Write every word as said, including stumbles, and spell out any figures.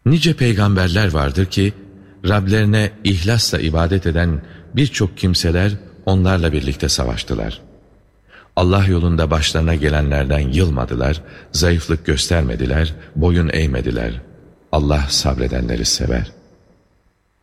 Nice peygamberler vardır ki, Rablerine ihlasla ibadet eden birçok kimseler onlarla birlikte savaştılar. Allah yolunda başlarına gelenlerden yılmadılar, zayıflık göstermediler, boyun eğmediler. Allah sabredenleri sever.